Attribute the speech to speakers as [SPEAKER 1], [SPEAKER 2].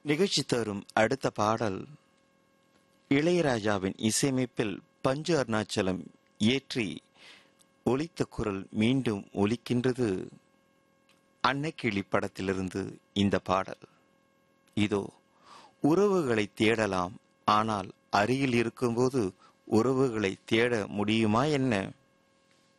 [SPEAKER 1] நிகழ்ச்சி தரும் அடுத்த பாடல் இளையராஜாவின் இசையமைப்பில் பஞ்சு அருணாச்சலம் இயற்றி ஒலித்த குரல் மீண்டும் ஒலிக்கின்றது. அன்னக்கிளி படத்திலிருந்து இந்த பாடல். இதோ உறவுகளை தேடலாம், ஆனால் அருகில் இருக்கும்போது உறவுகளை தேட முடியுமா என்ன?